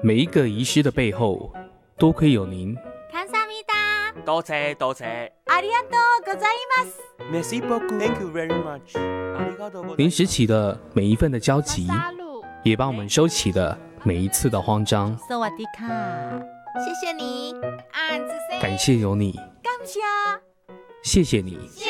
每一个遗失的背后，多亏有您。 감사합니다。 多谢多谢。 ありがとうございます。 Merci beaucoup. Thank you very much. ありがとうございます。 您拾起的每一份的焦急，也帮我们收起的每一次的慌张。 สวัสดีค่ะ。谢谢你。 感谢有你， 感谢。 谢谢你。